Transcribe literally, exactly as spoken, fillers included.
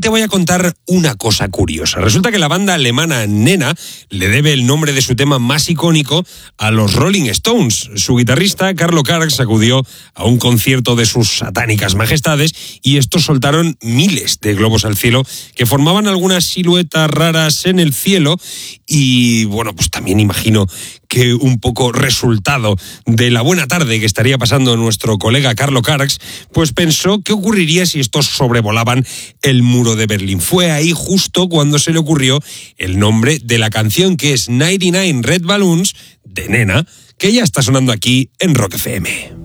te voy a contar una cosa curiosa. Resulta que la banda alemana Nena le debe el nombre de su tema más icónico a los Rolling Stones. Su guitarrista, Carlo Karx, acudió a un concierto de sus satánicas majestades y estos soltaron miles de globos al cielo que formaban algunas siluetas raras en el cielo y, bueno, pues también imagino que un poco resultado de la buena tarde que estaría pasando nuestro colega Carlo Karx, pues pensó qué ocurriría si estos sobrevolaban el muro de Berlín. Fue ahí justo cuando se le ocurrió el nombre de la canción, que es noventa y nueve Red Balloons de Nena, que ya está sonando aquí en Rock F M.